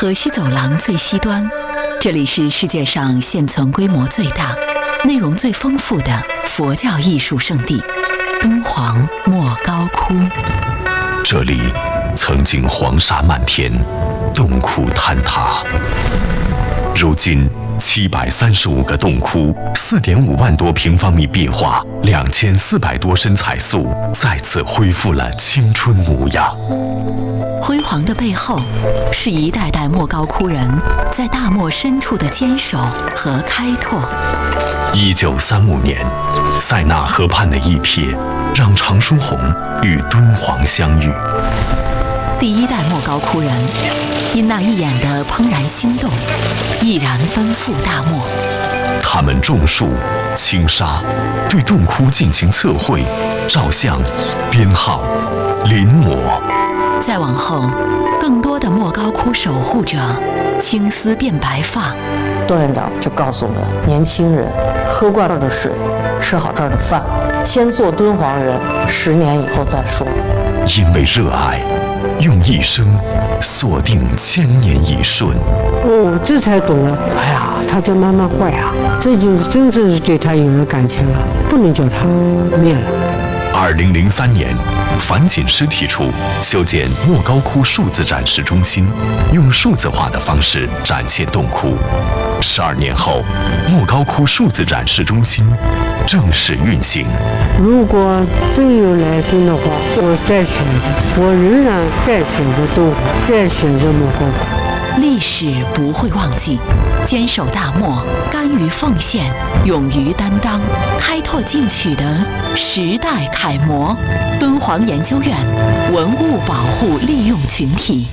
河西走廊最西端，这里是世界上现存规模最大、内容最丰富的佛教艺术圣地——敦煌莫高窟。 这里曾经黄沙漫天，洞窟坍塌。如今735个洞窟，4.5万多平方米壁画，2400多身彩塑，再次恢复了青春模样。 辉煌的背后，是一代代莫高窟人在大漠深处的坚守和开拓。 1935年，塞纳河畔的一瞥，让常书鸿与敦煌相遇。 第一代莫高窟人因那一眼的怦然心动，毅然奔赴大漠。 他们种树、清沙，对洞窟进行测绘、照相、编号、临摹。 再往后，更多的莫高窟守护者青丝变白发。 段院长就告诉我们，年轻人喝惯这儿的水，吃好这儿的饭，先做敦煌人，10年以后再说。 因为热爱，用一生锁定千年一瞬。 哦，这才懂了。哎呀，他叫慢慢坏啊，这就是真正是对他有了感情了，不能叫他灭了。 2003年，樊锦诗提出修建莫高窟数字展示中心，用数字化的方式展现洞窟。12年后，莫高窟数字展示中心正式运行。 如果真有来生的话，我再选择，我仍然再选择敦煌，再选择莫高窟。 历史不会忘记，坚守大漠，甘于奉献，勇于担当，开拓进取的时代楷模——敦煌研究院文物保护利用群体。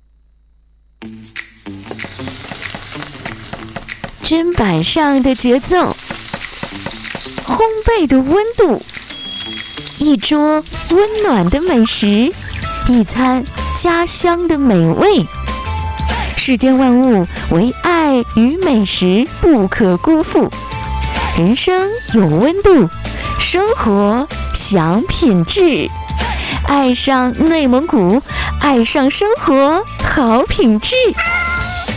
砧板上的节奏，烘焙的温度，一桌温暖的美食，一餐家乡的美味。世间万物唯爱与美食不可辜负。人生有温度，生活享品质。爱上内蒙古，爱上生活好品质。